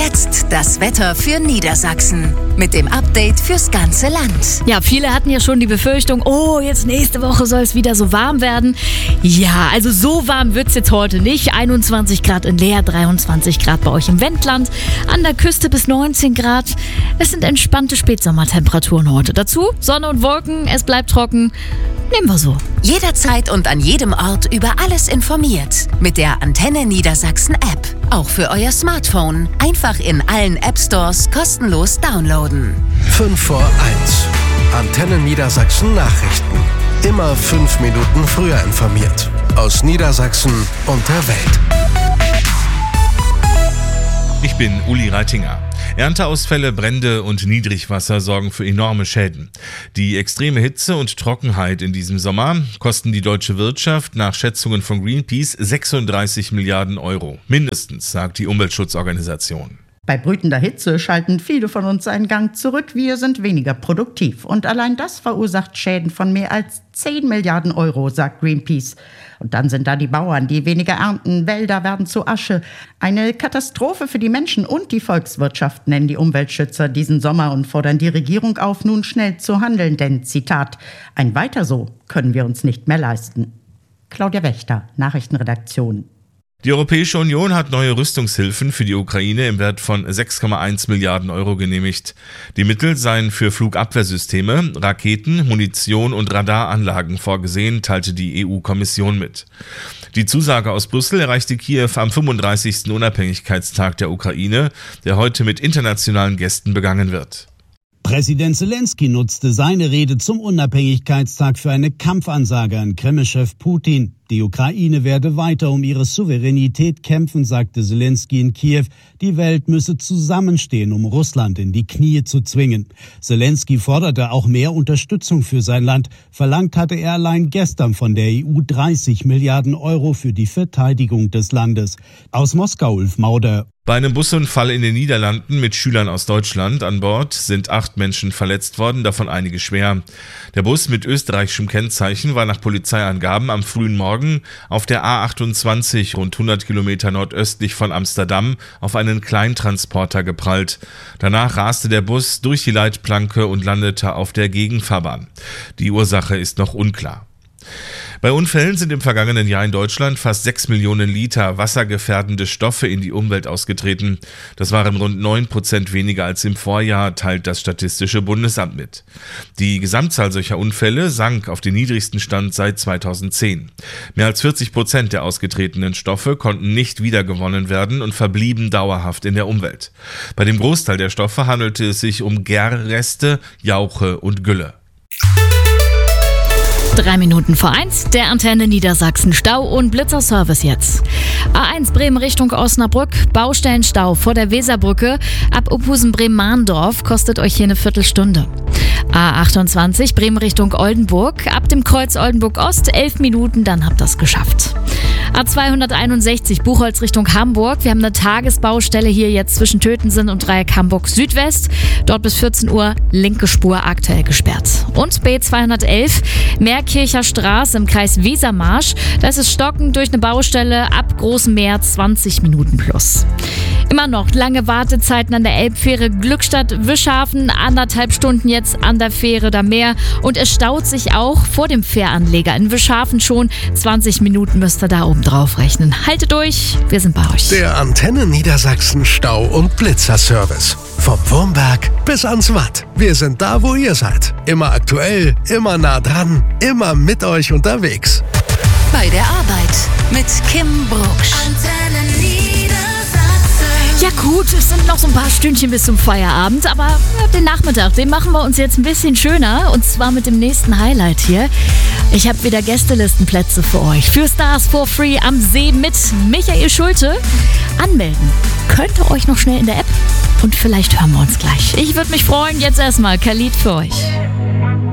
Jetzt das Wetter für Niedersachsen mit dem Update fürs ganze Land. Ja, viele hatten ja schon die Befürchtung, jetzt nächste Woche soll es wieder so warm werden. Ja, also so warm wird es jetzt heute nicht. 21 Grad in Leer, 23 Grad bei euch im Wendland, an der Küste bis 19 Grad. Es sind entspannte Spätsommertemperaturen heute. Dazu Sonne und Wolken, es bleibt trocken. Nehmen wir so. Jederzeit und an jedem Ort über alles informiert. Mit der Antenne Niedersachsen App. Auch für euer Smartphone. Einfach in allen App-Stores kostenlos downloaden. 5 vor 1. Antenne Niedersachsen Nachrichten. Immer 5 Minuten früher informiert. Aus Niedersachsen und der Welt. Ich bin Uli Reitinger. Ernteausfälle, Brände und Niedrigwasser sorgen für enorme Schäden. Die extreme Hitze und Trockenheit in diesem Sommer kosten die deutsche Wirtschaft nach Schätzungen von Greenpeace 36 Milliarden Euro. Mindestens, sagt die Umweltschutzorganisation. Bei brütender Hitze schalten viele von uns einen Gang zurück. Wir sind weniger produktiv. Und allein das verursacht Schäden von mehr als 10 Milliarden Euro, sagt Greenpeace. Und dann sind da die Bauern, die weniger ernten. Wälder werden zu Asche. Eine Katastrophe für die Menschen und die Volkswirtschaft, nennen die Umweltschützer diesen Sommer und fordern die Regierung auf, nun schnell zu handeln. Denn, Zitat, ein Weiter so können wir uns nicht mehr leisten. Claudia Wächter, Nachrichtenredaktion. Die Europäische Union hat neue Rüstungshilfen für die Ukraine im Wert von 6,1 Milliarden Euro genehmigt. Die Mittel seien für Flugabwehrsysteme, Raketen, Munition und Radaranlagen vorgesehen, teilte die EU-Kommission mit. Die Zusage aus Brüssel erreichte Kiew am 35. Unabhängigkeitstag der Ukraine, der heute mit internationalen Gästen begangen wird. Präsident Zelensky nutzte seine Rede zum Unabhängigkeitstag für eine Kampfansage an Kreml-Chef Putin. Die Ukraine werde weiter um ihre Souveränität kämpfen, sagte Zelensky in Kiew. Die Welt müsse zusammenstehen, um Russland in die Knie zu zwingen. Zelensky forderte auch mehr Unterstützung für sein Land. Verlangt hatte er allein gestern von der EU 30 Milliarden Euro für die Verteidigung des Landes. Aus Moskau, Ulf Mauder. Bei einem Busunfall in den Niederlanden mit Schülern aus Deutschland an Bord sind 8 Menschen verletzt worden, davon einige schwer. Der Bus mit österreichischem Kennzeichen war nach Polizeiangaben am frühen Morgen auf der A28 rund 100 Kilometer nordöstlich von Amsterdam auf einen Kleintransporter geprallt. Danach raste der Bus durch die Leitplanke und landete auf der Gegenfahrbahn. Die Ursache ist noch unklar. Bei Unfällen sind im vergangenen Jahr in Deutschland fast 6 Millionen Liter wassergefährdende Stoffe in die Umwelt ausgetreten. Das waren rund 9% weniger als im Vorjahr, teilt das Statistische Bundesamt mit. Die Gesamtzahl solcher Unfälle sank auf den niedrigsten Stand seit 2010. Mehr als 40% der ausgetretenen Stoffe konnten nicht wiedergewonnen werden und verblieben dauerhaft in der Umwelt. Bei dem Großteil der Stoffe handelte es sich um Gärreste, Jauche und Gülle. 3 Minuten vor 1, der Antenne Niedersachsen Stau- und Blitzerservice jetzt. A1 Bremen Richtung Osnabrück, Baustellenstau vor der Weserbrücke. Ab Uphusen-Bremen-Mahndorf kostet euch hier eine Viertelstunde. A28 Bremen Richtung Oldenburg, ab dem Kreuz Oldenburg-Ost 11 Minuten, dann habt ihr es geschafft. A261 Buchholz Richtung Hamburg. Wir haben eine Tagesbaustelle hier jetzt zwischen Tötensen und Dreieck Hamburg Südwest. Dort bis 14 Uhr linke Spur aktuell gesperrt. Und B211 Meerkircher Straße im Kreis Wesermarsch. Da ist es stockend durch eine Baustelle ab Großem Meer 20 Minuten plus. Immer noch lange Wartezeiten an der Elbfähre Glückstadt-Wischhafen, 1,5 Stunden jetzt an der Fähre da Meer. Und es staut sich auch vor dem Fähranleger in Wischhafen schon. 20 Minuten müsst ihr da oben drauf rechnen. Haltet durch, wir sind bei euch. Der Antenne Niedersachsen Stau- und Blitzerservice. Vom Wurmberg bis ans Watt. Wir sind da, wo ihr seid. Immer aktuell, immer nah dran, immer mit euch unterwegs. Bei der Arbeit mit Kim Brucksch. Ja gut, es sind noch so ein paar Stündchen bis zum Feierabend, aber den Nachmittag, den machen wir uns jetzt ein bisschen schöner und zwar mit dem nächsten Highlight hier. Ich habe wieder Gästelistenplätze für euch. Für Stars for Free am See mit Michael Schulte. Anmelden könnt ihr euch noch schnell in der App und vielleicht hören wir uns gleich. Ich würde mich freuen. Jetzt erstmal Khalid für euch.